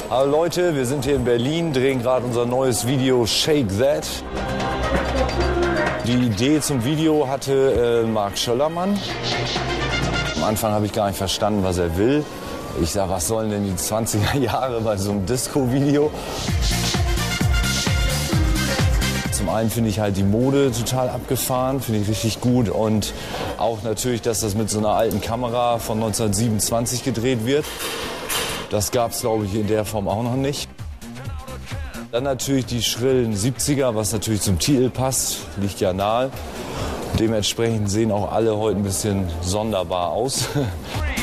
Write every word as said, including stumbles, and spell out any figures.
Hallo Leute, wir sind hier in Berlin, drehen gerade unser neues Video Shake That. Die Idee zum Video hatte äh, Mark Schöllermann. Am Anfang habe ich gar nicht verstanden, was er will. Ich sage, was sollen denn die zwanziger Jahre bei so einem Disco-Video? Zum einen finde ich halt die Mode total abgefahren, finde ich richtig gut. Und auch natürlich, dass das mit so einer alten Kamera von neunzehnhundertsiebenundzwanzig gedreht wird. Das gab es, glaube ich, in der Form auch noch nicht. Dann natürlich die schrillen siebziger, was natürlich zum Titel passt, liegt ja nahe. Dementsprechend sehen auch alle heute ein bisschen sonderbar aus.